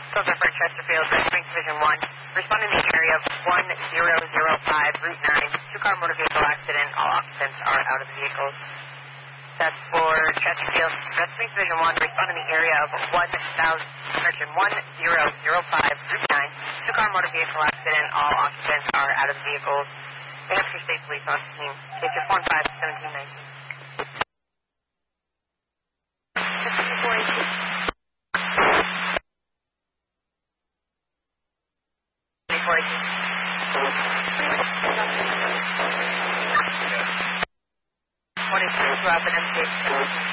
Silver for Chesterfield, Spring Division 1. Respond in the area of 1005 Route 9. Two-car motor vehicle accident. All occupants are out of the vehicles. That's for Chesterfield, Spring Division 1. Respond in the area of 1005 Route 9. Two-car motor vehicle accident. All occupants are out of the vehicles. New Hampshire State Police on scene. Cases 15-1719. What is this? Drop an MK.